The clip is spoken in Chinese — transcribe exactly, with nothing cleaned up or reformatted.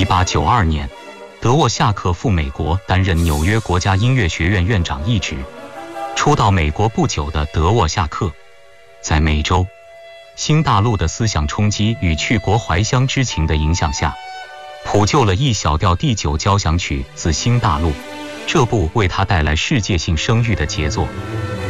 一八九二年，德沃夏克赴美国担任纽约国家音乐学院院长一职。初到美国不久的德沃夏克，在美洲、新大陆的思想冲击与去国怀乡之情的影响下，谱就了一小调第九交响曲自新大陆，这部为他带来世界性声誉的杰作。